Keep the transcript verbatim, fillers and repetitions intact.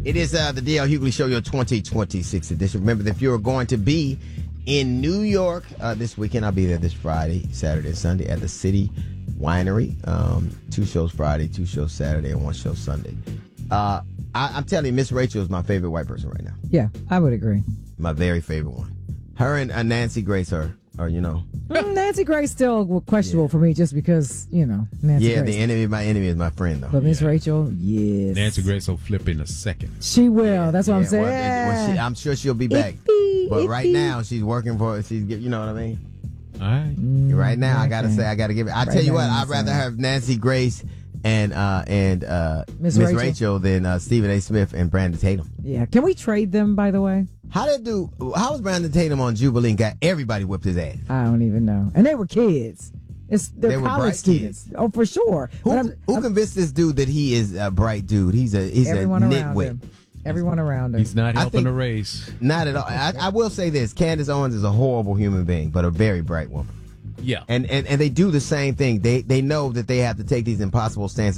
It is uh, the D L Hughley Show, your twenty twenty-six edition. Remember, if you're going to be in New York uh, this weekend, I'll be there this Friday, Saturday, and Sunday at the City Winery. Um, two shows Friday, two shows Saturday, and one show Sunday. Uh, I, I'm telling you, Miss Rachel is my favorite white person right now. Yeah, I would agree. My very favorite one. Her and uh, Nancy Grace are, are, you know. Mm, Nancy Grace still questionable yeah. for me just because, you know, Nancy Yeah, Grace. the enemy of my enemy is my friend, though. But Miss Yeah. Rachel, yes. Nancy Grace will flip in a second. She will. That's what Yeah, I'm saying. well, well, she, I'm sure she'll be back. Iffy, but iffy. right now, she's working for, she's, you know what I mean? All right. Mm, Right now, I gotta okay. say, I gotta give it. I Right tell you now, what, you I'd rather say. have Nancy Grace and uh and uh Miss Miss Rachel. Rachel. than uh, Stephen A. Smith and Brandon Tatum. Yeah. Can we trade them, by the way? How did do? How was Brandon Tatum on Jubilee and got everybody whipped his ass? I don't even know. And they were kids. It's they're They were college bright students. Oh, for sure. Who, But I'm- who I'm- convinced this dude that he is a bright dude? He's a he's a everyone around nitwit. him. Everyone around him. He's not I helping think- the race. Not at all. I, I will say this: Candace Owens is a horrible human being, but a very bright woman. Yeah. And and and they do the same thing. They they know that they have to take these impossible stances.